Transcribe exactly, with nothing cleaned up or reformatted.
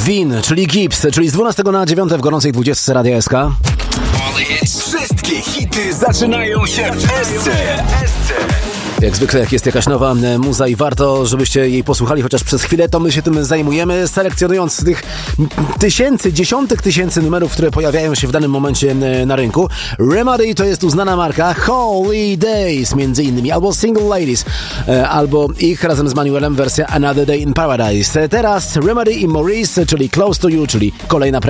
Win, czyli Gibbs, czyli z dwunastego na dziewiąte w gorącej dwudziestce Radia S K. Wszystkie hity zaczynają się w S C. Jak zwykle, jak jest jakaś nowa muza i warto, żebyście jej posłuchali chociaż przez chwilę, to my się tym zajmujemy, selekcjonując z tych tysięcy, dziesiątek tysięcy numerów, które pojawiają się w danym momencie na rynku. Remedy to jest uznana marka Holidays, między innymi, albo Single Ladies, albo ich razem z Manuelem wersja Another Day in Paradise. Teraz Remedy i Maurice, czyli Close to You, czyli kolejna